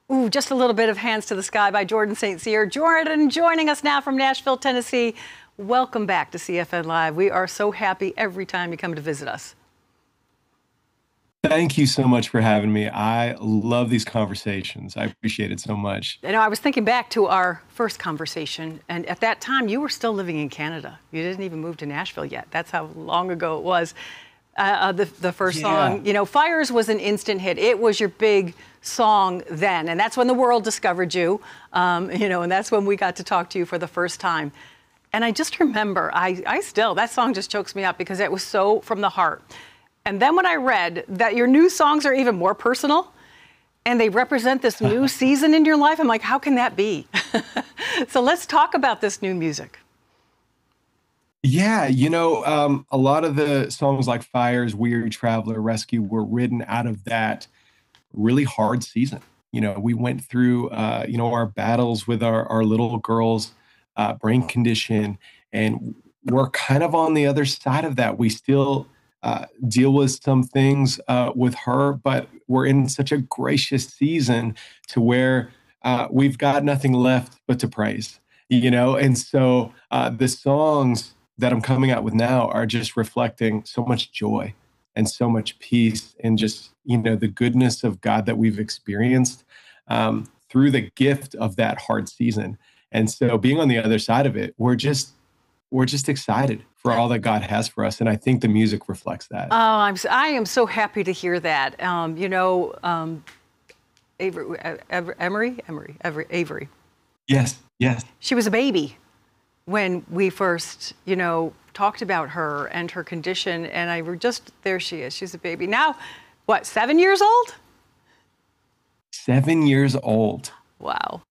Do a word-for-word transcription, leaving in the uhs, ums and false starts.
Ooh, just a little bit of Hands to the Sky by Jordan Saint Cyr. Jordan joining us now from Nashville, Tennessee. Welcome back to C F N Live. We are so happy every time you come to visit us. Thank you so much for having me. I love these conversations. I appreciate it so much. You know, I was thinking back to our first conversation, and at that time, you were still living in Canada. You didn't even move to Nashville yet. That's how long ago it was. Uh, uh, the, the first Yeah. song, you know, Fires was an instant hit. It was your big song then, and that's when the world discovered you, um, you know, and that's when we got to talk to you for the first time. And I just remember, I, I still, that song just chokes me up because it was so from the heart. And then when I read that your new songs are even more personal and they represent this new season in your life, I'm like, how can that be? So let's talk about this new music. Yeah, you know, um, a lot of the songs like Fires, Weary Traveler, Rescue were written out of that really hard season. You know, we went through, uh, you know, our battles with our, our little girl's uh, brain condition, and we're kind of on the other side of that. We still uh, deal with some things uh, with her, but we're in such a gracious season to where uh, we've got nothing left but to praise, you know? And so uh, the songs that I'm coming out with now are just reflecting so much joy and so much peace and just, you know, the goodness of God that we've experienced um, through the gift of that hard season. And so being on the other side of it, we're just we're just excited for all that God has for us. And I think the music reflects that. Oh, I'm, s- I am so happy to hear that. Um, you know, um, Avery, uh, Ever- Emery, Emery, Avery, Avery. Yes, yes. She was a baby when we first, you know, talked about her and her condition. And I were just, there she is. She's a baby. Now, what, seven years old? Seven years old. Wow.